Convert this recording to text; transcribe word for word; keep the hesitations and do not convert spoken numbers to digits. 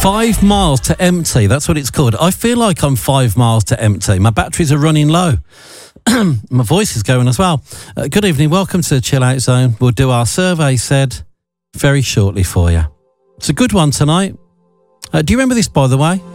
Five miles to empty, that's what it's called. I feel like I'm five miles to empty. My batteries are running low. My voice is going as well. Uh, good evening, welcome to the Chill Out Zone. We'll do our survey said very shortly for you. It's a good one tonight. Uh, do you remember this, by the way?